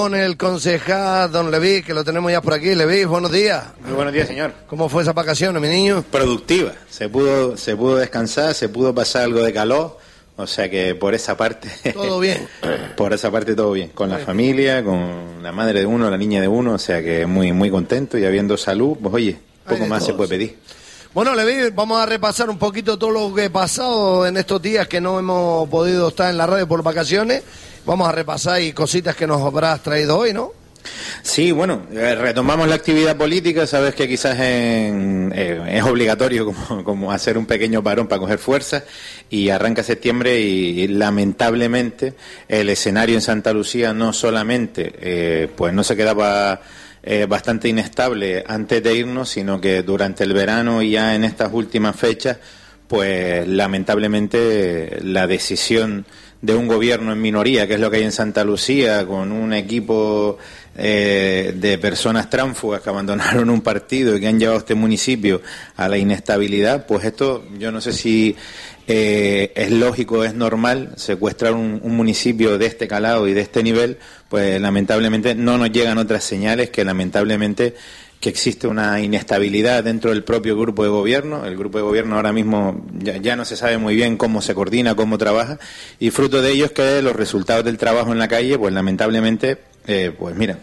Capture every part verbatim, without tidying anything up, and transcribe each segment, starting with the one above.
Con el concejal don Leví, que lo tenemos ya por aquí. Leví, buenos días. Muy buenos días, señor. ¿Cómo fue esa vacaciones, mi niño? Productiva. Se pudo, se pudo descansar, se pudo pasar algo de calor, o sea que por esa parte... Todo bien. Por esa parte todo bien. Con la familia, con la madre de uno, la niña de uno, o sea que muy, muy contento y habiendo salud, pues oye, poco más se puede pedir. Bueno, Leví, vamos a repasar un poquito todo lo que ha pasado en estos días que no hemos podido estar en la radio por vacaciones. Vamos a repasar y cositas que nos habrás traído hoy, ¿no? Sí, bueno, eh, retomamos la actividad política. Sabes que quizás en, eh, es obligatorio como, como hacer un pequeño parón para coger fuerza, y arranca septiembre y, y lamentablemente el escenario en Santa Lucía no solamente eh, pues no se quedaba eh, bastante inestable antes de irnos, sino que durante el verano y ya en estas últimas fechas, pues lamentablemente la decisión de un gobierno en minoría, que es lo que hay en Santa Lucía, con un equipo eh, de personas tránfugas que abandonaron un partido y que han llevado a este municipio a la inestabilidad, pues esto yo no sé si eh, es lógico, es normal secuestrar un, un municipio de este calado y de este nivel. Pues lamentablemente no nos llegan otras señales que lamentablemente que existe una inestabilidad dentro del propio grupo de gobierno. El grupo de gobierno ahora mismo ya, ya no se sabe muy bien cómo se coordina, cómo trabaja, y fruto de ello es que los resultados del trabajo en la calle, pues lamentablemente, eh, pues mira,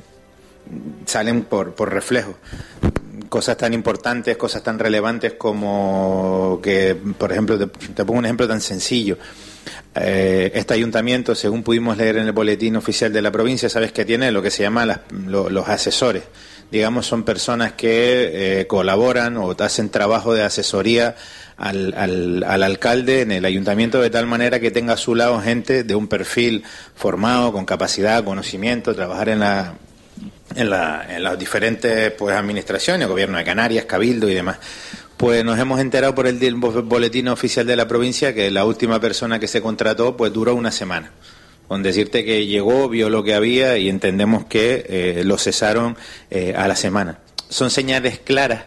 salen por, por reflejo. Cosas tan importantes, cosas tan relevantes como que, por ejemplo, te, te pongo un ejemplo tan sencillo. Eh, este ayuntamiento, según pudimos leer en el boletín oficial de la provincia, sabes que tiene lo que se llama las, lo, los asesores. Digamos, son personas que eh, colaboran o hacen trabajo de asesoría al, al, al alcalde en el ayuntamiento, de tal manera que tenga a su lado gente de un perfil formado, con capacidad, conocimiento, trabajar en la en, la, en las diferentes pues administraciones, gobierno de Canarias, Cabildo y demás. Pues nos hemos enterado por el boletín oficial de la provincia que la última persona que se contrató pues duró una semana. Con decirte que llegó, vio lo que había y entendemos que eh, lo cesaron eh, a la semana. Son señales claras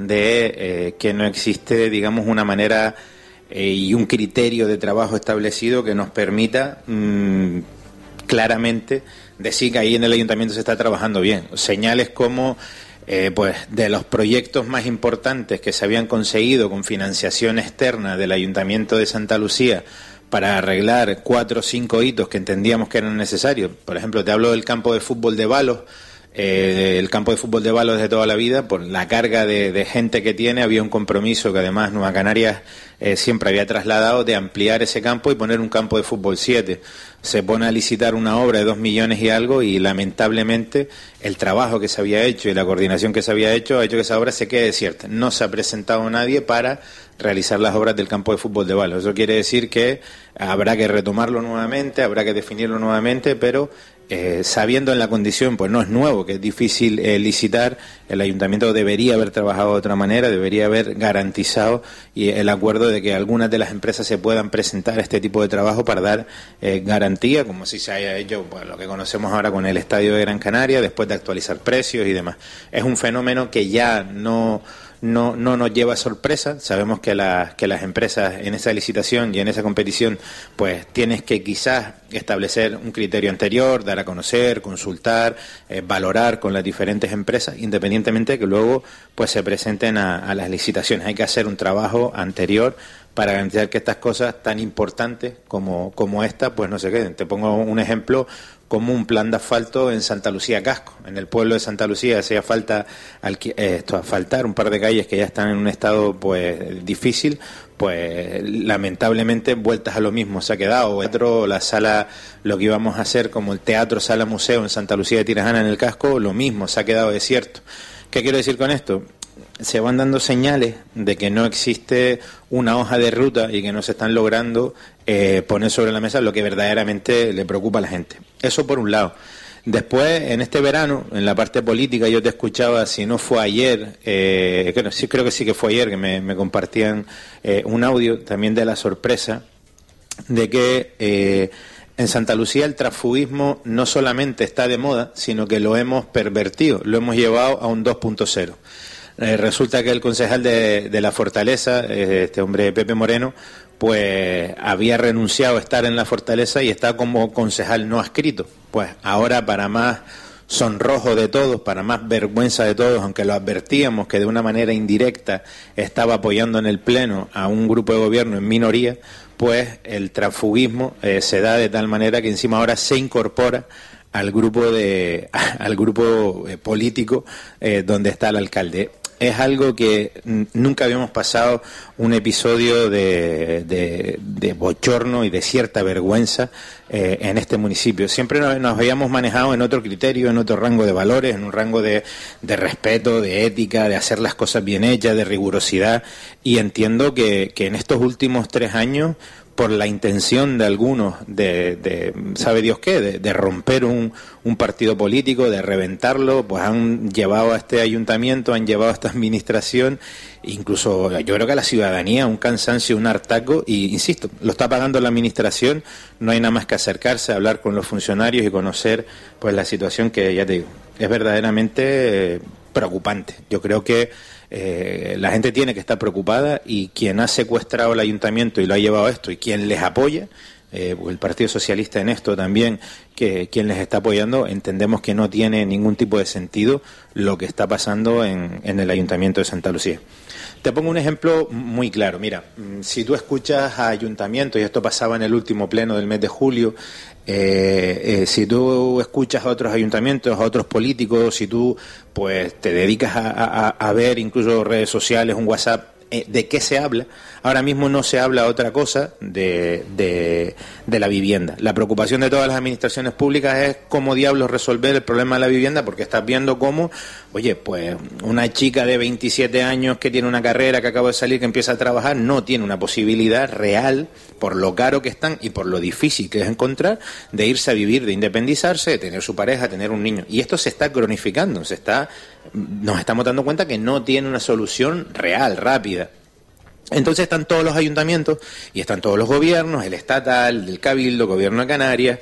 de eh, que no existe, digamos, una manera eh, y un criterio de trabajo establecido que nos permita mmm, claramente decir que ahí en el ayuntamiento se está trabajando bien. Señales como eh, pues de los proyectos más importantes que se habían conseguido con financiación externa del ayuntamiento de Santa Lucía para arreglar cuatro o cinco hitos que entendíamos que eran necesarios. Por ejemplo, te hablo del campo de fútbol de Balos. Eh, el campo de fútbol de Balos de toda la vida, por la carga de, de gente que tiene, había un compromiso que además Nueva Canarias eh, siempre había trasladado, de ampliar ese campo y poner un campo de fútbol siete. Se pone a licitar una obra de dos millones y algo, y lamentablemente el trabajo que se había hecho y la coordinación que se había hecho ha hecho que esa obra se quede desierta. No se ha presentado nadie para realizar las obras del campo de fútbol de Balos. Eso quiere decir que habrá que retomarlo nuevamente, habrá que definirlo nuevamente, pero eh, sabiendo en la condición, pues no es nuevo, que es difícil eh, licitar, el ayuntamiento debería haber trabajado de otra manera, debería haber garantizado y el acuerdo de que algunas de las empresas se puedan presentar a este tipo de trabajo para dar eh, garantía, como si se haya hecho pues, lo que conocemos ahora con el Estadio de Gran Canaria, después de actualizar precios y demás. Es un fenómeno que ya no... No, no nos lleva sorpresa. Sabemos que, la, que las empresas en esa licitación y en esa competición pues tienes que quizás establecer un criterio anterior, dar a conocer, consultar, eh, valorar con las diferentes empresas, independientemente de que luego pues se presenten a, a las licitaciones. Hay que hacer un trabajo anterior para garantizar que estas cosas tan importantes como, como esta pues no se queden. Te pongo un ejemplo como un plan de asfalto en Santa Lucía Casco. En el pueblo de Santa Lucía hacía falta alqui- eh, esto, asfaltar un par de calles que ya están en un estado pues difícil, pues lamentablemente vueltas a lo mismo se ha quedado. Otro, la sala, lo que íbamos a hacer como el teatro sala museo en Santa Lucía de Tirajana en el Casco, lo mismo, se ha quedado desierto. ¿Qué quiero decir con esto? Se van dando señales de que no existe una hoja de ruta y que no se están logrando eh, poner sobre la mesa lo que verdaderamente le preocupa a la gente. Eso por un lado. Después, en este verano, en la parte política, yo te escuchaba, si no fue ayer, eh, creo, sí, creo que sí que fue ayer, que me, me compartían eh, un audio también de la sorpresa de que eh, en Santa Lucía el transfugismo no solamente está de moda, sino que lo hemos pervertido, lo hemos llevado a un dos punto cero. Eh, resulta que el concejal de, de la Fortaleza, eh, este hombre Pepe Moreno, pues había renunciado a estar en la Fortaleza y está como concejal no adscrito. Pues ahora, para más sonrojo de todos, para más vergüenza de todos, aunque lo advertíamos que de una manera indirecta estaba apoyando en el Pleno a un grupo de gobierno en minoría, pues el transfugismo eh, se da de tal manera que encima ahora se incorpora al grupo de al grupo eh, político eh, donde está el alcalde. Es algo que nunca habíamos pasado un episodio de, de, de bochorno y de cierta vergüenza eh, en este municipio. Siempre nos, nos habíamos manejado en otro criterio, en otro rango de valores, en un rango de, de respeto, de ética, de hacer las cosas bien hechas, de rigurosidad, y entiendo que, que en estos últimos tres años, por la intención de algunos de, de sabe Dios qué, de, de romper un, un partido político, de reventarlo, pues han llevado a este ayuntamiento, han llevado a esta administración, incluso yo creo que a la ciudadanía, un cansancio, un hartaco, y insisto, lo está pagando la administración, no hay nada más que acercarse, hablar con los funcionarios y conocer pues la situación que, ya te digo, es verdaderamente eh, preocupante. Yo creo que Eh, la gente tiene que estar preocupada, y quien ha secuestrado el ayuntamiento y lo ha llevado a esto, y quien les apoya, eh, el Partido Socialista en esto también, que quien les está apoyando, entendemos que no tiene ningún tipo de sentido lo que está pasando en, en el ayuntamiento de Santa Lucía. Te pongo un ejemplo muy claro. Mira, si tú escuchas a ayuntamientos, y esto pasaba en el último pleno del mes de julio, eh, eh, si tú escuchas a otros ayuntamientos, a otros políticos, si tú pues te dedicas a, a, a ver incluso redes sociales, un WhatsApp, eh, ¿de qué se habla? Ahora mismo no se habla otra cosa de, de, de la vivienda. La preocupación de todas las administraciones públicas es cómo diablos resolver el problema de la vivienda, porque estás viendo cómo, oye, pues una chica de veintisiete años que tiene una carrera, que acaba de salir, que empieza a trabajar, no tiene una posibilidad real, por lo caro que están y por lo difícil que es encontrar, de irse a vivir, de independizarse, de tener su pareja, tener un niño. Y esto se está cronificando, se está, nos estamos dando cuenta que no tiene una solución real, rápida. Entonces están todos los ayuntamientos y están todos los gobiernos, el estatal, el cabildo, el gobierno de Canarias,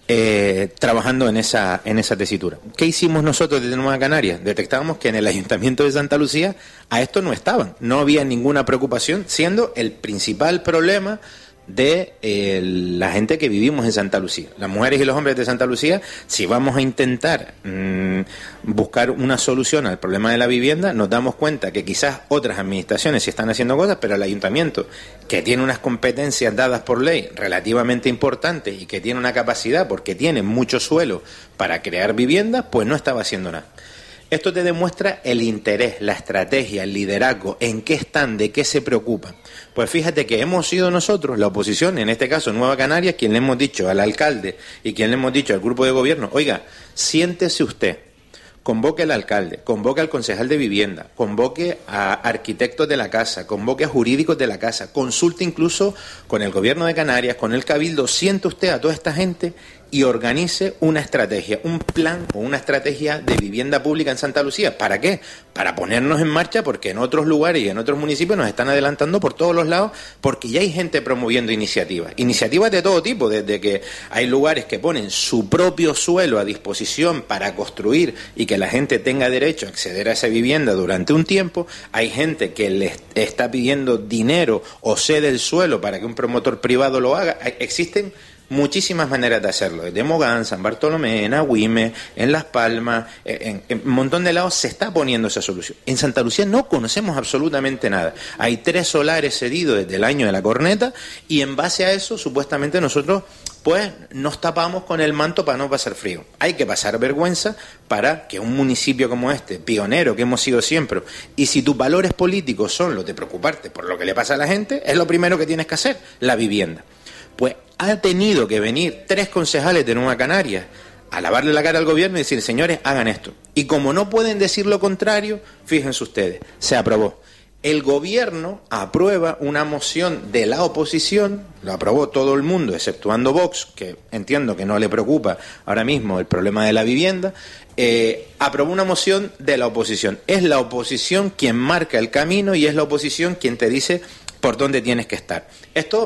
eh, trabajando en esa en esa tesitura. ¿Qué hicimos nosotros desde Nueva Canarias? Detectábamos que en el ayuntamiento de Santa Lucía a esto no estaban, no había ninguna preocupación, siendo el principal problema de eh, la gente que vivimos en Santa Lucía, las mujeres y los hombres de Santa Lucía. Si vamos a intentar mmm, buscar una solución al problema de la vivienda, nos damos cuenta que quizás otras administraciones sí están haciendo cosas, pero el ayuntamiento, que tiene unas competencias dadas por ley relativamente importantes y que tiene una capacidad, porque tiene mucho suelo para crear viviendas, pues no estaba haciendo nada. Esto te demuestra el interés, la estrategia, el liderazgo, en qué están, de qué se preocupan. Pues fíjate que hemos sido nosotros, la oposición, en este caso Nueva Canarias, quien le hemos dicho al alcalde y quien le hemos dicho al grupo de gobierno, oiga, siéntese usted, convoque al alcalde, convoque al concejal de vivienda, convoque a arquitectos de la casa, convoque a jurídicos de la casa, consulte incluso con el gobierno de Canarias, con el cabildo, siente usted a toda esta gente y organice una estrategia, un plan o una estrategia de vivienda pública en Santa Lucía. ¿Para qué? Para ponernos en marcha, porque en otros lugares y en otros municipios nos están adelantando por todos los lados, porque ya hay gente promoviendo iniciativas, iniciativas de todo tipo, desde que hay lugares que ponen su propio suelo a disposición para construir y que la gente tenga derecho a acceder a esa vivienda durante un tiempo, hay gente que les está pidiendo dinero o cede el suelo para que un promotor privado lo haga. Existen muchísimas maneras de hacerlo, desde Mogán, San Bartolomé, en Agüime, en Las Palmas, en, en un montón de lados se está poniendo esa solución. En Santa Lucía no conocemos absolutamente nada. Hay tres solares cedidos desde el año de la corneta y en base a eso supuestamente nosotros pues nos tapamos con el manto para no pasar frío. Hay que pasar vergüenza para que un municipio como este, pionero que hemos sido siempre, y si tus valores políticos son los de preocuparte por lo que le pasa a la gente, es lo primero que tienes que hacer, la vivienda. Pues ha tenido que venir tres concejales de Nueva Canarias a lavarle la cara al gobierno y decir, señores, hagan esto. Y como no pueden decir lo contrario, fíjense ustedes, se aprobó. El gobierno aprueba una moción de la oposición, lo aprobó todo el mundo, exceptuando Vox, que entiendo que no le preocupa ahora mismo el problema de la vivienda, eh, aprobó una moción de la oposición. Es la oposición quien marca el camino y es la oposición quien te dice por dónde tienes que estar. Esto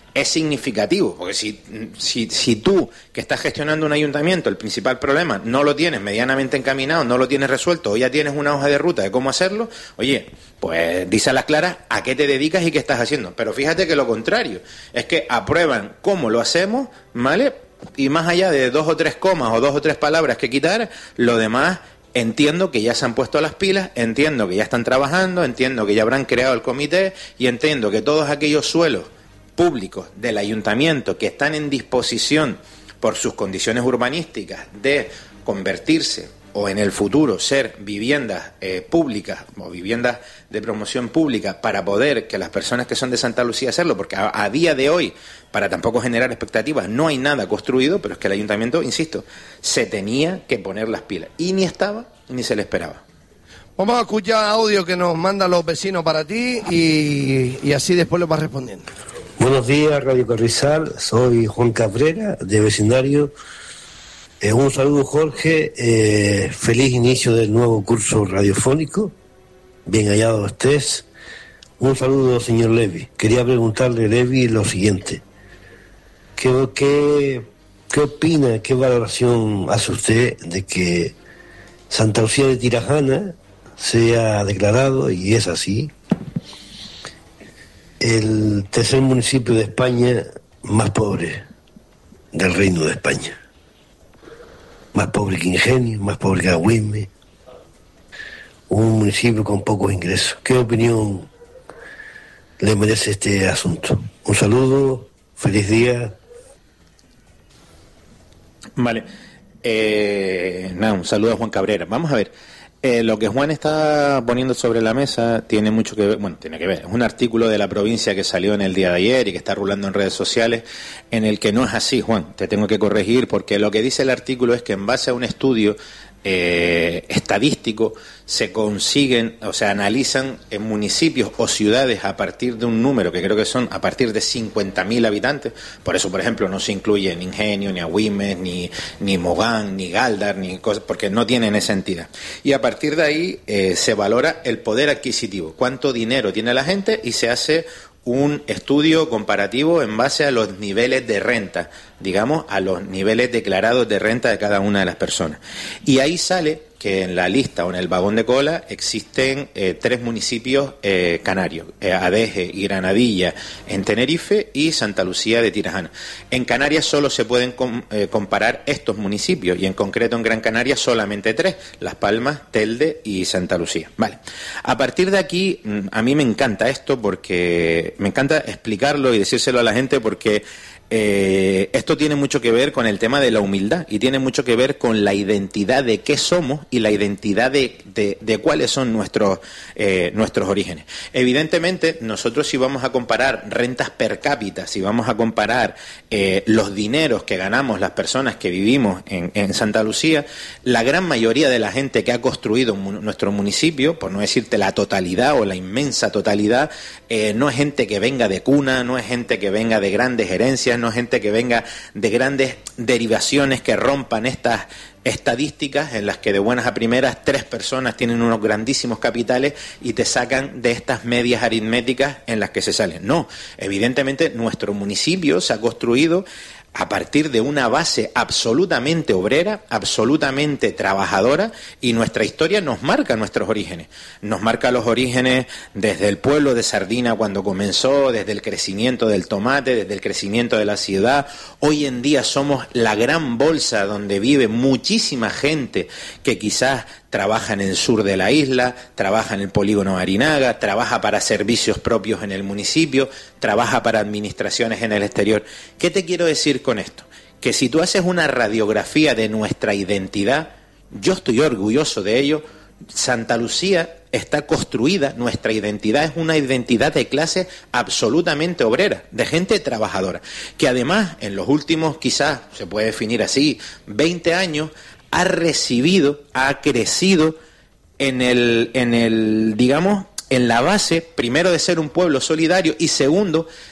es significativo, porque si, si, si tú, que estás gestionando un ayuntamiento, el principal problema no lo tienes medianamente encaminado, no lo tienes resuelto, o ya tienes una hoja de ruta de cómo hacerlo, oye, pues dice a las claras a qué te dedicas y qué estás haciendo. Pero fíjate que lo contrario, es que aprueban cómo lo hacemos, ¿vale? Y más allá de dos o tres comas o dos o tres palabras que quitar, lo demás entiendo que ya se han puesto las pilas, entiendo que ya están trabajando, entiendo que ya habrán creado el comité y entiendo que todos aquellos suelos públicos del ayuntamiento que están en disposición por sus condiciones urbanísticas de convertirse o en el futuro ser viviendas eh, públicas o viviendas de promoción pública para poder que las personas que son de Santa Lucía hacerlo, porque a, a día de hoy, para tampoco generar expectativas, no hay nada construido, pero es que el ayuntamiento, insisto, se tenía que poner las pilas y ni estaba ni se le esperaba. Vamos a escuchar audio que nos mandan los vecinos para ti y, y así después lo vas respondiendo. Buenos días, Radio Carrizal, soy Juan Cabrera, de vecindario. Eh, un saludo, Jorge, eh, feliz inicio del nuevo curso radiofónico, bien hallado estés. Un saludo, señor Levi. Quería preguntarle, Levi, lo siguiente. ¿Qué, qué, qué opina, qué valoración hace usted de que Santa Lucía de Tirajana sea declarado, y es así, el tercer municipio de España más pobre del Reino de España? Más pobre que Ingenio, más pobre que Agüime, un municipio con pocos ingresos. ¿Qué opinión le merece este asunto? Un saludo, feliz día. Vale, eh, nada, un saludo a Juan Cabrera. Vamos a ver. Eh, lo que Juan está poniendo sobre la mesa tiene mucho que ver, bueno, tiene que ver, es un artículo de La Provincia que salió en el día de ayer y que está rulando en redes sociales, en el que no es así, Juan, te tengo que corregir, porque lo que dice el artículo es que en base a un estudio eh, estadístico se consiguen, o sea, analizan en municipios o ciudades a partir de un número que creo que son a partir de cincuenta mil habitantes. Por eso, por ejemplo, no se incluye ni Ingenio, ni Agüimes, ni, ni Mogán, ni Galdar, ni cosas, porque no tienen esa entidad. Y a partir de ahí eh, se valora el poder adquisitivo, cuánto dinero tiene la gente, y se hace un estudio comparativo en base a los niveles de renta, digamos, a los niveles declarados de renta de cada una de las personas. Y ahí sale que en la lista o en el vagón de cola existen eh, tres municipios eh, canarios, eh, Adeje y Granadilla en Tenerife y Santa Lucía de Tirajana. En Canarias solo se pueden com, eh, comparar estos municipios, y en concreto en Gran Canaria solamente tres, Las Palmas, Telde y Santa Lucía. Vale. A partir de aquí, a mí me encanta esto, porque me encanta explicarlo y decírselo a la gente, porque Eh, esto tiene mucho que ver con el tema de la humildad y tiene mucho que ver con la identidad de qué somos y la identidad de, de, de cuáles son nuestros, eh, nuestros orígenes. Evidentemente, nosotros si vamos a comparar rentas per cápita, si vamos a comparar eh, los dineros que ganamos las personas que vivimos en, en Santa Lucía, la gran mayoría de la gente que ha construido mu- nuestro municipio, por no decirte la totalidad o la inmensa totalidad, eh, no es gente que venga de cuna, no es gente que venga de grandes herencias, no es gente que venga de grandes derivaciones que rompan estas estadísticas en las que de buenas a primeras tres personas tienen unos grandísimos capitales y te sacan de estas medias aritméticas en las que se salen. No, evidentemente nuestro municipio se ha construido a partir de una base absolutamente obrera, absolutamente trabajadora, y nuestra historia nos marca nuestros orígenes. Nos marca los orígenes desde el pueblo de Sardina cuando comenzó, desde el crecimiento del tomate, desde el crecimiento de la ciudad. Hoy en día somos la gran bolsa donde vive muchísima gente que quizás trabaja en el sur de la isla, trabaja en el polígono Arinaga, trabaja para servicios propios en el municipio, trabaja para administraciones en el exterior. ¿Qué te quiero decir con esto? Que si tú haces una radiografía de nuestra identidad, yo estoy orgulloso de ello. Santa Lucía está construida, nuestra identidad es una identidad de clase absolutamente obrera, de gente trabajadora, que además en los últimos, quizás se puede definir así, veinte años, ha recibido, ha crecido en el, en el, digamos, en la base, primero de ser un pueblo solidario y segundo,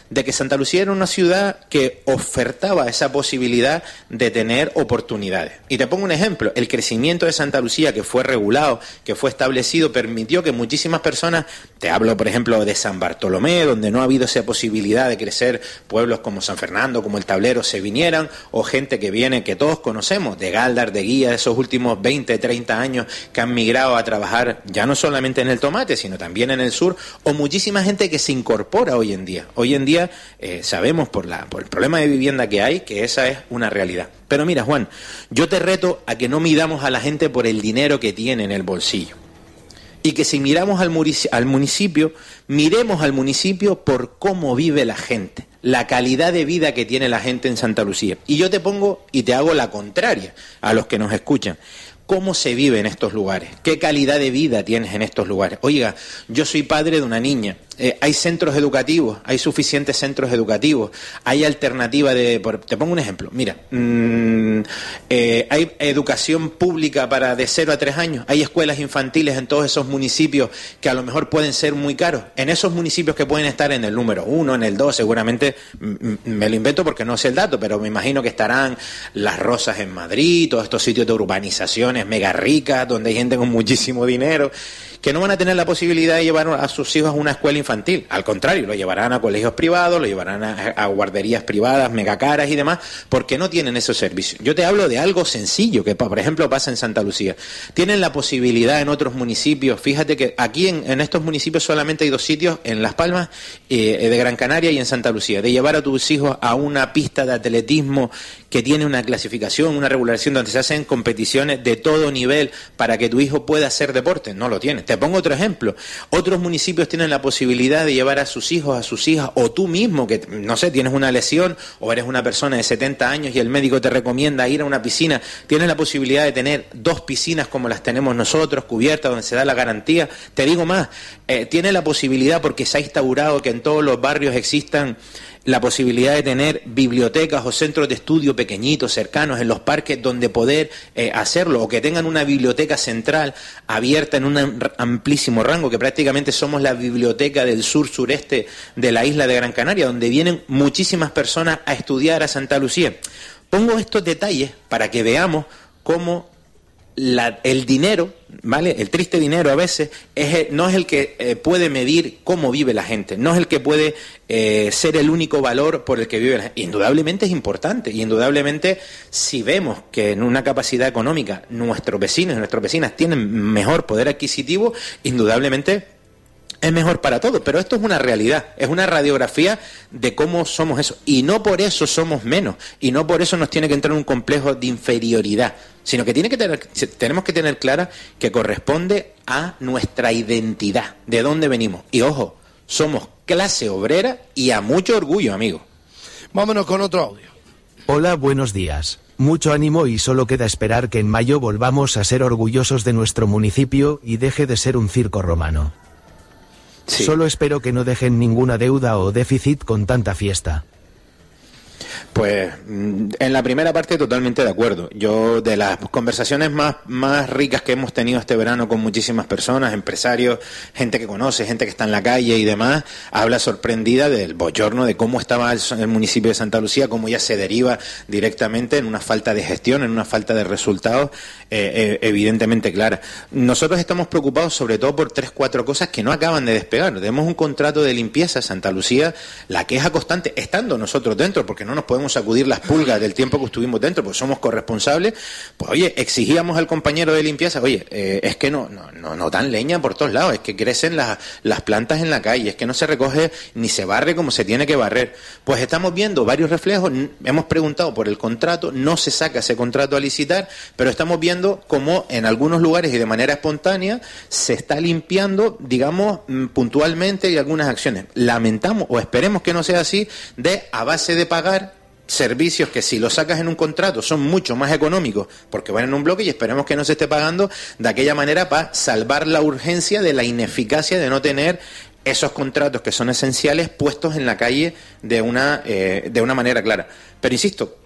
de que Santa Lucía era una ciudad que ofertaba esa posibilidad de tener oportunidades. Y te pongo un ejemplo, el crecimiento de Santa Lucía, que fue regulado, que fue establecido, permitió que muchísimas personas, te hablo por ejemplo de San Bartolomé, donde no ha habido esa posibilidad de crecer, pueblos como San Fernando, como el Tablero, se vinieran, o gente que viene, que todos conocemos, de Galdar, de Guía, de esos últimos veinte, treinta años, que han migrado a trabajar ya no solamente en el tomate, sino también en el sur, o muchísima gente que se incorpora hoy en día. Hoy en día eh, sabemos por, la, por el problema de vivienda que hay, que esa es una realidad. Pero mira, Juan, yo te reto a que no midamos a la gente por el dinero que tiene en el bolsillo. Y que si miramos al municipio, al municipio, miremos al municipio por cómo vive la gente, la calidad de vida que tiene la gente en Santa Lucía. Y yo te pongo y te hago la contraria a los que nos escuchan. ¿Cómo se vive en estos lugares? ¿Qué calidad de vida tienes en estos lugares? Oiga, yo soy padre de una niña. Eh, hay centros educativos, hay suficientes centros educativos, hay alternativa de... Por, te pongo un ejemplo, mira, mmm, eh, hay educación pública para de cero a tres años, hay escuelas infantiles en todos esos municipios que a lo mejor pueden ser muy caros, en esos municipios que pueden estar en el número uno, en el dos, seguramente, m- me lo invento porque no sé el dato, pero me imagino que estarán Las Rosas en Madrid, todos estos sitios de urbanizaciones mega ricas, donde hay gente con muchísimo dinero, que no van a tener la posibilidad de llevar a sus hijos a una escuela infantil. Al contrario, lo llevarán a colegios privados, lo llevarán a, a guarderías privadas mega caras y demás, porque no tienen esos servicios. Yo te hablo de algo sencillo, que por ejemplo pasa en Santa Lucía. Tienen la posibilidad en otros municipios, fíjate que aquí en, en estos municipios solamente hay dos sitios, en Las Palmas eh, de Gran Canaria y en Santa Lucía, de llevar a tus hijos a una pista de atletismo que tiene una clasificación, una regulación donde se hacen competiciones de todo nivel para que tu hijo pueda hacer deporte. No lo tienes. Te pongo otro ejemplo. Otros municipios tienen la posibilidad de llevar a sus hijos, a sus hijas, o tú mismo, que no sé, tienes una lesión o eres una persona de setenta años y el médico te recomienda ir a una piscina, tienes la posibilidad de tener dos piscinas como las tenemos nosotros, cubiertas, donde se da la garantía. Te digo más, eh, tienes la posibilidad, porque se ha instaurado que en todos los barrios existan la posibilidad de tener bibliotecas o centros de estudio pequeñitos, cercanos, en los parques, donde poder eh, hacerlo, o que tengan una biblioteca central abierta en un amplísimo rango, que prácticamente somos la biblioteca del sur-sureste de la isla de Gran Canaria, donde vienen muchísimas personas a estudiar a Santa Lucía. Pongo estos detalles para que veamos cómo La, el dinero, ¿vale? El triste dinero a veces es, no es el que eh, puede medir cómo vive la gente, no es el que puede eh, ser el único valor por el que vive la gente. Indudablemente es importante, y indudablemente si vemos que en una capacidad económica nuestros vecinos y nuestras vecinas tienen mejor poder adquisitivo, indudablemente es mejor para todos, pero esto es una realidad, es una radiografía de cómo somos eso, y no por eso somos menos, y no por eso nos tiene que entrar un complejo de inferioridad, sino que tiene que tener, tenemos que tener clara que corresponde a nuestra identidad, de dónde venimos, y ojo, somos clase obrera y a mucho orgullo, amigo. Vámonos con otro audio. Hola, buenos días. Mucho ánimo, y solo queda esperar que en mayo volvamos a ser orgullosos de nuestro municipio y deje de ser un circo romano. Sí. Solo espero que no dejen ninguna deuda o déficit con tanta fiesta. Pues en la primera parte totalmente de acuerdo. Yo, de las conversaciones más, más ricas que hemos tenido este verano con muchísimas personas, empresarios, gente que conoce, gente que está en la calle y demás, habla sorprendida del bochorno de cómo estaba el, el municipio de Santa Lucía, cómo ya se deriva directamente en una falta de gestión, en una falta de resultados eh, eh, evidentemente clara. Nosotros estamos preocupados sobre todo por tres, cuatro cosas que no acaban de despegar. Tenemos un contrato de limpieza Santa Lucía, la queja constante, estando nosotros dentro, porque no nos podemos sacudir las pulgas del tiempo que estuvimos dentro, porque somos corresponsables. Pues oye, exigíamos al compañero de limpieza, oye, eh, es que no, no, no, no dan leña por todos lados, es que crecen las, las plantas en la calle, es que no se recoge ni se barre como se tiene que barrer. Pues estamos viendo varios reflejos, hemos preguntado por el contrato, no se saca ese contrato a licitar, pero estamos viendo cómo en algunos lugares y de manera espontánea se está limpiando, digamos, puntualmente, y algunas acciones. Lamentamos, o esperemos que no sea así, de a base de pagar servicios que si los sacas en un contrato son mucho más económicos porque van en un bloque, y esperemos que no se esté pagando de aquella manera para salvar la urgencia de la ineficacia de no tener esos contratos que son esenciales puestos en la calle de una, eh, de una manera clara. Pero insisto,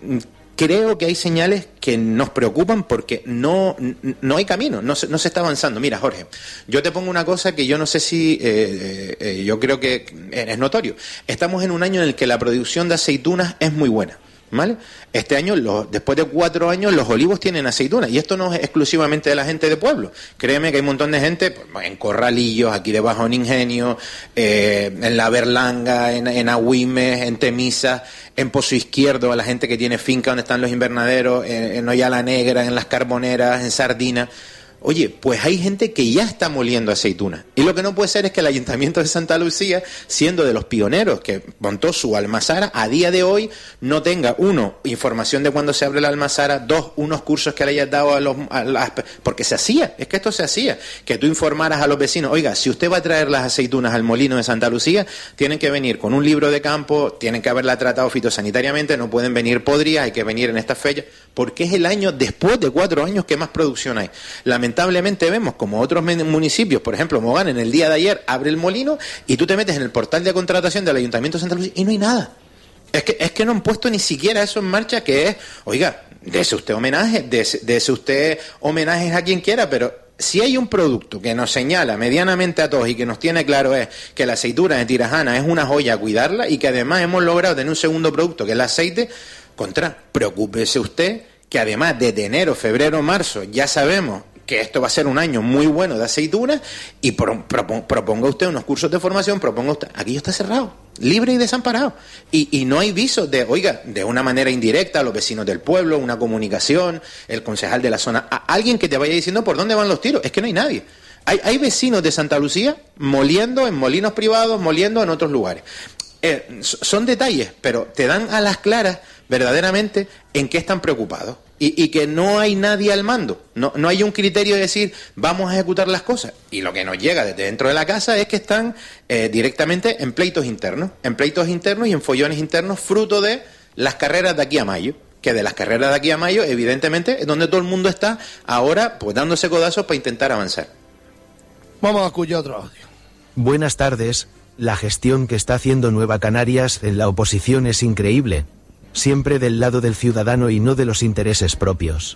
creo que hay señales que nos preocupan porque no, no hay camino, no se, no se está avanzando. Mira, Jorge, yo te pongo una cosa que yo no sé si, eh, eh, yo creo que es notorio. Estamos en un año en el que la producción de aceitunas es muy buena, ¿vale? Este año, los, después de cuatro años, los olivos tienen aceitunas, y esto no es exclusivamente de la gente de pueblo. Créeme que hay un montón de gente, pues, en Corralillos, aquí debajo en Ingenio, eh, en La Berlanga, en, en Agüimes, en Temisa, en Pozo Izquierdo, a la gente que tiene finca donde están los invernaderos, en, en Oyala Negra, en Las Carboneras, en Sardina. Oye, pues hay gente que ya está moliendo aceitunas. Y lo que no puede ser es que el Ayuntamiento de Santa Lucía, siendo de los pioneros que montó su almazara, a día de hoy no tenga, uno, información de cuándo se abre la almazara, dos, unos cursos que le hayas dado a los... A las, porque se hacía, es que esto se hacía, que tú informaras a los vecinos, oiga, si usted va a traer las aceitunas al molino de Santa Lucía, tienen que venir con un libro de campo, tienen que haberla tratado fitosanitariamente, no pueden venir podridas, hay que venir en estas fechas, porque es el año, después de cuatro años, que más producción hay. Lamentablemente vemos como otros municipios, por ejemplo, Mogán, en el día de ayer abre el molino y tú te metes en el portal de contratación del Ayuntamiento de Santa Lucía y no hay nada. Es que, es que no han puesto ni siquiera eso en marcha, que es, oiga, dese usted homenaje, dese, dese usted homenajes a quien quiera, pero si hay un producto que nos señala medianamente a todos y que nos tiene claro es que la aceituna de Tirajana es una joya a cuidarla y que además hemos logrado tener un segundo producto que es el aceite, contra, preocúpese usted que además de enero, febrero, marzo, ya sabemos que esto va a ser un año muy bueno de aceitunas y pro, pro, proponga usted unos cursos de formación, proponga usted, aquello está cerrado, libre y desamparado, y, y no hay visos de, oiga, de una manera indirecta a los vecinos del pueblo, una comunicación, el concejal de la zona, a alguien que te vaya diciendo por dónde van los tiros, es que no hay nadie. Hay, hay vecinos de Santa Lucía moliendo en molinos privados, moliendo en otros lugares. Eh, son detalles, pero te dan a las claras verdaderamente en qué están preocupados y, y que no hay nadie al mando, no, no hay un criterio de decir vamos a ejecutar las cosas, y lo que nos llega desde dentro de la casa es que están eh, directamente en pleitos internos, en pleitos internos y en follones internos fruto de las carreras de aquí a mayo, que de las carreras de aquí a mayo evidentemente es donde todo el mundo está ahora pues dándose codazos para intentar avanzar. Vamos a escuchar otro audio. Buenas tardes. La gestión que está haciendo Nueva Canarias en la oposición es increíble. Siempre del lado del ciudadano y no de los intereses propios.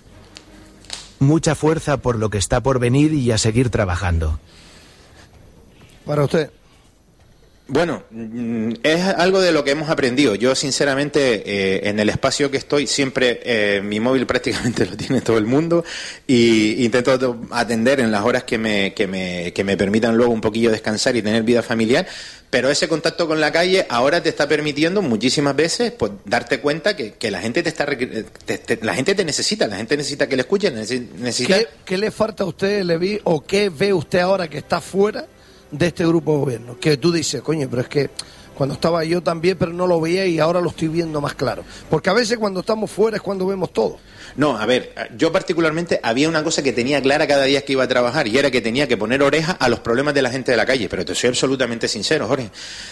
Mucha fuerza por lo que está por venir y a seguir trabajando. Para usted. Bueno, es algo de lo que hemos aprendido. Yo, sinceramente, eh, en el espacio que estoy, siempre eh, mi móvil prácticamente lo tiene todo el mundo y intento atender en las horas que me, que me, que me permitan luego un poquillo descansar y tener vida familiar. Pero ese contacto con la calle ahora te está permitiendo muchísimas veces pues darte cuenta que, que la gente te está te, te, la gente te necesita, la gente necesita que le escuchen, necesita. ¿Qué, ¿Qué le falta a usted, Leví, o qué ve usted ahora que está fuera de este grupo de gobierno? Que tú dices, coño, pero es que cuando estaba yo también, pero no lo veía y ahora lo estoy viendo más claro. Porque a veces cuando estamos fuera es cuando vemos todo. No, a ver, yo particularmente había una cosa que tenía clara cada día que iba a trabajar y era que tenía que poner oreja a los problemas de la gente de la calle, pero te soy absolutamente sincero, Jorge.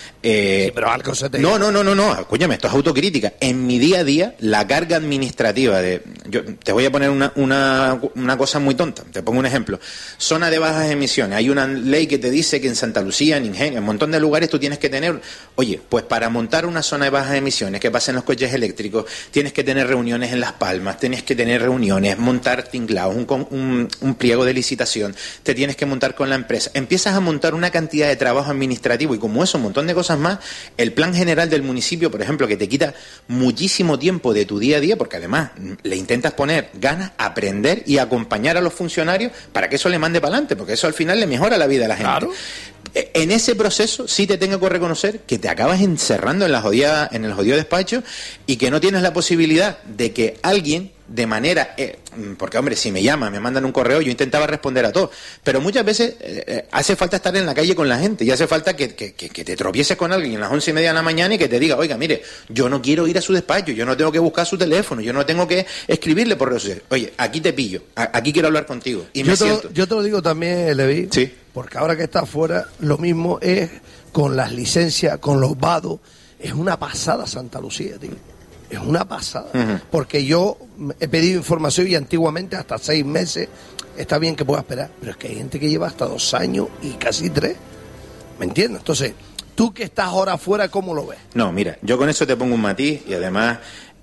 Eh, sí, pero algo se te... No, no, no, no, no, escúchame, esto es autocrítica. En mi día a día, la carga administrativa de... Yo te voy a poner una, una, una cosa muy tonta, te pongo un ejemplo. Zona de bajas emisiones, hay una ley que te dice que en Santa Lucía, en Ingenio, en un montón de lugares tú tienes que tener... Oye, pues para montar una zona de bajas emisiones, que pasen los coches eléctricos, tienes que tener reuniones en Las Palmas, tienes que tener reuniones, montar tinglados, un, un, un pliego de licitación, te tienes que montar con la empresa. Empiezas a montar una cantidad de trabajo administrativo y como eso, un montón de cosas más, el plan general del municipio, por ejemplo, que te quita muchísimo tiempo de tu día a día, porque además le intentas poner ganas, aprender y acompañar a los funcionarios para que eso le mande para adelante, porque eso al final le mejora la vida a la gente. Claro. En ese proceso sí te tengo que reconocer que te acabas encerrando en la jodida, en el jodido despacho y que no tienes la posibilidad de que alguien de manera, eh, porque hombre, si me llaman, me mandan un correo, yo intentaba responder a todo, pero muchas veces eh, hace falta estar en la calle con la gente y hace falta que, que, que, que te tropieces con alguien a las once y media de la mañana y que te diga, oiga, mire, yo no quiero ir a su despacho, yo no tengo que buscar su teléfono, yo no tengo que escribirle por redes sociales, oye, aquí te pillo, a, aquí quiero hablar contigo y yo me te siento. Lo, yo te lo digo también, Leví, sí. Porque ahora que está afuera, lo mismo es con las licencias, con los vados, es una pasada Santa Lucía, tío. Es una pasada, uh-huh. Porque yo he pedido información y antiguamente hasta seis meses está bien que pueda esperar, pero es que hay gente que lleva hasta dos años y casi tres, ¿me entiendes? Entonces, tú que estás ahora afuera, ¿cómo lo ves? No, mira, yo con eso te pongo un matiz y además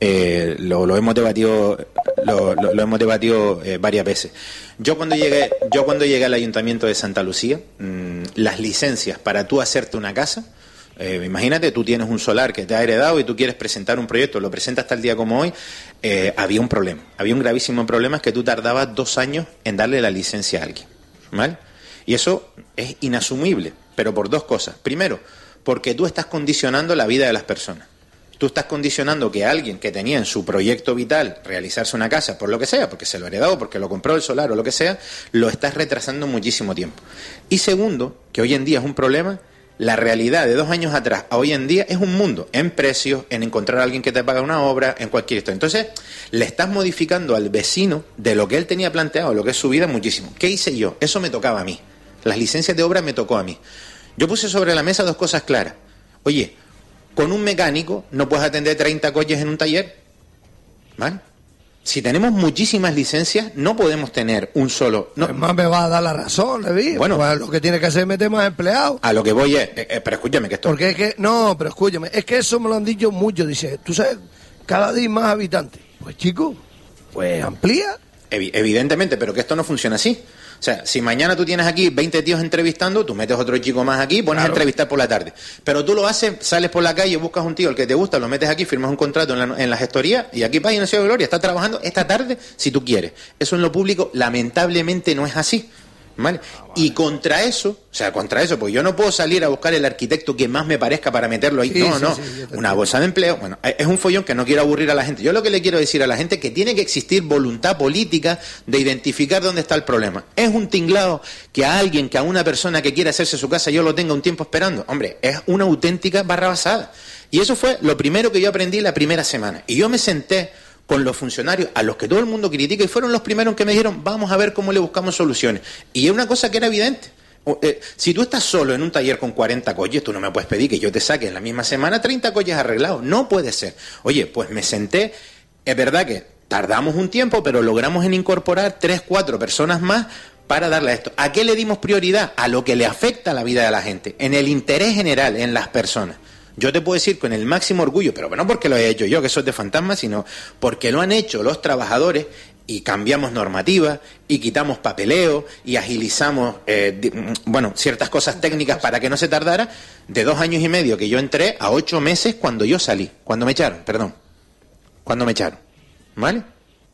eh, lo, lo hemos debatido lo, lo, lo hemos debatido eh, varias veces. Yo cuando llegué yo cuando llegué al Ayuntamiento de Santa Lucía, mmm, las licencias para tú hacerte una casa, eh, imagínate, tú tienes un solar que te ha heredado y tú quieres presentar un proyecto, lo presentas tal día como hoy, eh, había un problema, había un gravísimo problema, es que tú tardabas dos años en darle la licencia a alguien, ¿vale? Y eso es inasumible, pero por dos cosas. Primero, porque tú estás condicionando la vida de las personas. Tú estás condicionando que alguien que tenía en su proyecto vital realizarse una casa, por lo que sea, porque se lo ha heredado, porque lo compró el solar o lo que sea, lo estás retrasando muchísimo tiempo. Y segundo, que hoy en día es un problema, la realidad de dos años atrás a hoy en día es un mundo en precios, en encontrar a alguien que te paga una obra, en cualquier esto. Entonces, le estás modificando al vecino de lo que él tenía planteado, lo que es su vida, muchísimo. ¿Qué hice yo? Eso me tocaba a mí. Las licencias de obra me tocó a mí. Yo puse sobre la mesa dos cosas claras. Oye, con un mecánico no puedes atender treinta coches en un taller, ¿vale? Si tenemos muchísimas licencias, no podemos tener un solo... No. Además me va a dar la razón, Levi. Bueno, pues lo que tiene que hacer es meter más empleados. A lo que voy es... Eh, eh, pero escúchame que esto... Porque es que... No, pero escúchame. Es que eso me lo han dicho mucho. Dice, tú sabes, cada día más habitantes. Pues chico, pues amplía. Evi- evidentemente, pero que esto no funciona así. O sea, si mañana tú tienes aquí veinte tíos entrevistando, tú metes otro chico más aquí y pones claro. a entrevistar por la tarde. Pero tú lo haces, sales por la calle, buscas un tío, el que te gusta, lo metes aquí, firmas un contrato en la, en la gestoría y aquí Paz y Nación de Gloria está trabajando esta tarde si tú quieres. Eso en lo público lamentablemente no es así. ¿Vale? Ah, vale. Y contra eso, o sea, contra eso, porque yo no puedo salir a buscar el arquitecto que más me parezca para meterlo ahí. Sí, no, sí, no. Sí, una bolsa de empleo. Bueno, es un follón que no quiero aburrir a la gente. Yo lo que le quiero decir a la gente es que tiene que existir voluntad política de identificar dónde está el problema. Es un tinglado que a alguien, que a una persona que quiere hacerse su casa, yo lo tenga un tiempo esperando. Hombre, es una auténtica barra basada. Y eso fue lo primero que yo aprendí la primera semana. Y yo me senté con los funcionarios a los que todo el mundo critica y fueron los primeros que me dijeron vamos a ver cómo le buscamos soluciones. Y es una cosa que era evidente. Eh, si tú estás solo en un taller con cuarenta coches, tú no me puedes pedir que yo te saque en la misma semana treinta coches arreglados. No puede ser. Oye, pues me senté, es verdad que tardamos un tiempo, pero logramos en incorporar tres, cuatro personas más para darle a esto. ¿A qué le dimos prioridad? A lo que le afecta a la vida de la gente, en el interés general, en las personas. Yo te puedo decir con el máximo orgullo, pero no porque lo he hecho yo, que soy de fantasma, sino porque lo han hecho los trabajadores y cambiamos normativas y quitamos papeleo y agilizamos eh, di, bueno, ciertas cosas técnicas para que no se tardara, de dos años y medio que yo entré a ocho meses cuando yo salí, cuando me echaron, perdón, cuando me echaron, ¿vale?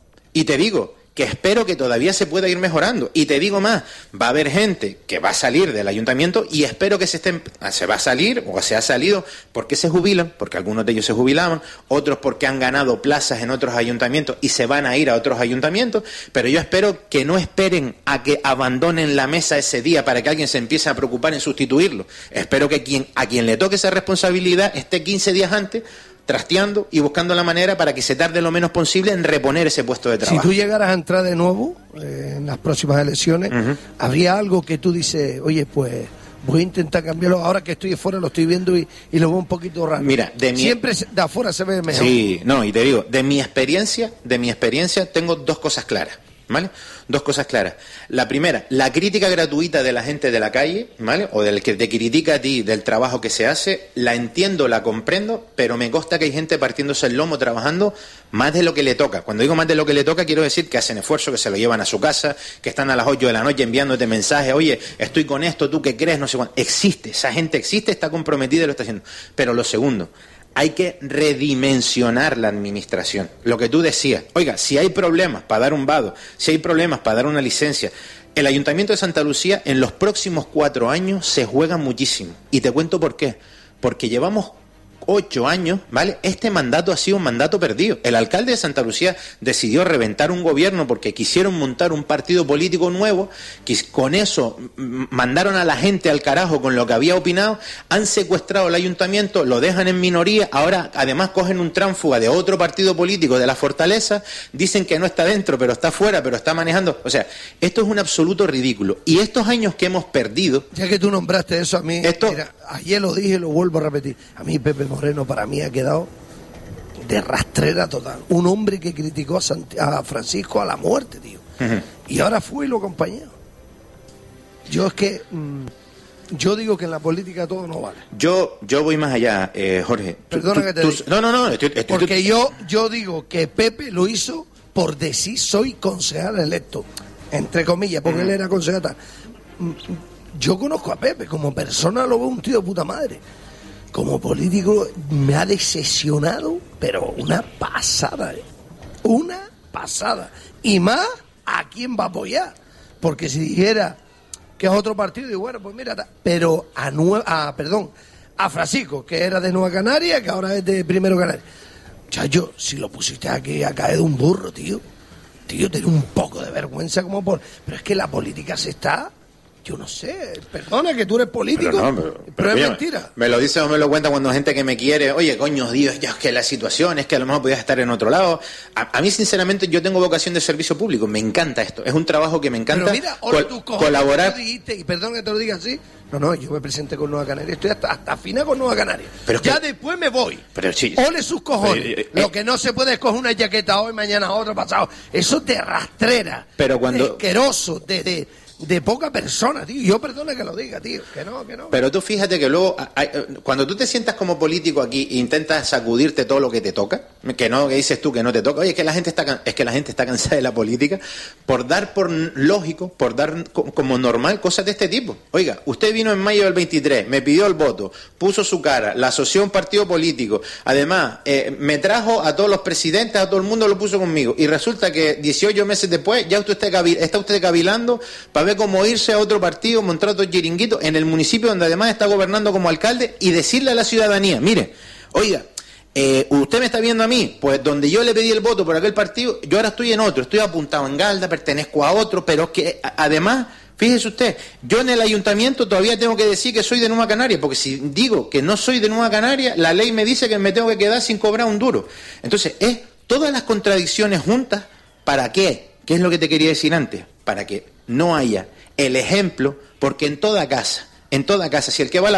Y te digo que espero que todavía se pueda ir mejorando. Y te digo más, va a haber gente que va a salir del ayuntamiento y espero que se estén, se va a salir o se ha salido porque se jubilan, porque algunos de ellos se jubilaban, otros porque han ganado plazas en otros ayuntamientos y se van a ir a otros ayuntamientos, pero yo espero que no esperen a que abandonen la mesa ese día para que alguien se empiece a preocupar en sustituirlo. Espero que quien, a quien le toque esa responsabilidad esté quince días antes trasteando y buscando la manera para que se tarde lo menos posible en reponer ese puesto de trabajo. Si tú llegaras a entrar de nuevo eh, en las próximas elecciones, uh-huh. ¿habría algo que tú dices, oye, pues voy a intentar cambiarlo, ahora que estoy afuera lo estoy viendo y, y lo veo un poquito raro? Mira, de mi... siempre de afuera se ve mejor. Sí, no, y te digo, de mi experiencia, de mi experiencia tengo dos cosas claras, ¿vale? Dos cosas claras. La primera, la crítica gratuita de la gente de la calle, ¿vale? O del que te critica a ti del trabajo que se hace, la entiendo, la comprendo, pero me consta que hay gente partiéndose el lomo trabajando más de lo que le toca. Cuando digo más de lo que le toca, quiero decir que hacen esfuerzo, que se lo llevan a su casa, que están a las ocho de la noche enviándote mensajes, oye, estoy con esto, ¿tú qué crees? No sé cuánto. Existe, esa gente existe, está comprometida y lo está haciendo. Pero lo segundo, hay que redimensionar la administración. Lo que tú decías, oiga, si hay problemas para dar un vado, si hay problemas para dar una licencia, el Ayuntamiento de Santa Lucía en los próximos cuatro años se juega muchísimo. Y te cuento por qué. Porque llevamos ocho años, ¿vale? Este mandato ha sido un mandato perdido. El alcalde de Santa Lucía decidió reventar un gobierno porque quisieron montar un partido político nuevo, que con eso mandaron a la gente al carajo con lo que había opinado, han secuestrado el ayuntamiento, lo dejan en minoría, ahora además cogen un tránsfuga de otro partido político de la Fortaleza, dicen que no está dentro, pero está fuera, pero está manejando. O sea, esto es un absoluto ridículo. Y estos años que hemos perdido... Ya que tú nombraste eso a mí, esto, mira, ayer lo dije y lo vuelvo a repetir. A mí Pepe Moreno para mí ha quedado de rastrera total. Un hombre que criticó a, Sant- a Francisco a la muerte, tío. Uh-huh. Y ahora fue y lo acompañó. Yo es que... Mmm, Yo digo que en la política todo no vale. Yo yo voy más allá, eh, Jorge. Perdona tú, que te tú, diga. No, no, no. Estoy, estoy, Porque estoy... yo, yo digo que Pepe lo hizo por decir soy concejal electo, entre comillas, porque mm. él era concejal. Yo conozco a Pepe, como persona lo veo un tío de puta madre. Como político me ha decepcionado, pero una pasada, ¿eh? Una pasada. Y más a quién va a apoyar. Porque si dijera que es otro partido, y bueno, pues mira, pero a Nueva, a, perdón, a Francisco, que era de Nueva Canaria, que ahora es de Primero Canaria. Chacho, si lo pusiste aquí a caer de un burro, tío. Tío, ten un poco de vergüenza como por... Pero es que la política se está... Yo no sé, perdona que tú eres político, pero, no, pero, pero, pero es oye, mentira. Me lo dice o me lo cuenta cuando gente que me quiere, oye, coño, Dios, ya es que la situación es que a lo mejor podías estar en otro lado. A, a mí, sinceramente, yo tengo vocación de servicio público, me encanta esto, es un trabajo que me encanta. Pero mira, ahora col- tú coges, colaborar. Tú dijiste, y perdón que te lo diga así, no, no, yo me presenté con Nueva Canaria, estoy hasta, hasta fina con Nueva Canaria. Pero ya que, después me voy. Pero sí. Ole sus cojones. Pero, eh, lo que no se puede es coger una jaqueta hoy, mañana otra, pasado. Eso te rastrera. Pero cuando... De asqueroso, de... de de poca persona, tío. Yo perdona que lo diga, tío. Que no, que no. Pero tú fíjate que luego, hay, cuando tú te sientas como político aquí e intentas sacudirte todo lo que te toca, que no, que dices tú que no te toca, oye, es que la gente está, es que la gente está cansada de la política, por dar por lógico, por dar como normal cosas de este tipo. Oiga, usted vino en mayo del veintitrés, me pidió el voto, puso su cara, la asoció a un partido político, además, eh, me trajo a todos los presidentes, a todo el mundo lo puso conmigo, y resulta que dieciocho meses después ya usted está, está usted cavilando para ver cómo irse a otro partido, montar otro chiringuito en el municipio donde además está gobernando como alcalde y decirle a la ciudadanía, mire, oiga, eh, usted me está viendo a mí, pues donde yo le pedí el voto por aquel partido, yo ahora estoy en otro, estoy apuntado en Galda, pertenezco a otro, pero es que además, fíjese usted, yo en el ayuntamiento todavía tengo que decir que soy de Nueva Canaria, porque si digo que no soy de Nueva Canaria, la ley me dice que me tengo que quedar sin cobrar un duro. Entonces, es todas las contradicciones juntas, ¿para qué? ¿Qué es lo que te quería decir antes? Para que no haya el ejemplo, porque en toda casa, en toda casa, si el que va a la